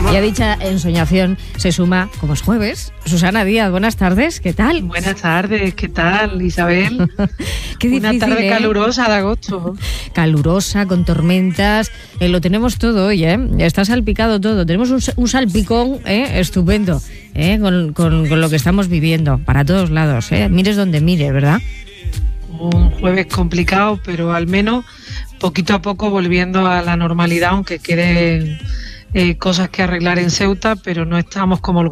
Y a dicha ensoñación se suma, como es jueves, Susana Díaz. Buenas tardes, ¿qué tal? Buenas tardes, ¿qué tal, Isabel? Qué difícil, una tarde calurosa de agosto. Calurosa, con tormentas, lo tenemos todo hoy, está salpicado todo. Tenemos un salpicón estupendo, con lo que estamos viviendo, para todos lados, mires donde mire, ¿verdad? Un jueves complicado, pero al menos poquito a poco volviendo a la normalidad, aunque queden cosas que arreglar en Ceuta, pero no estamos como el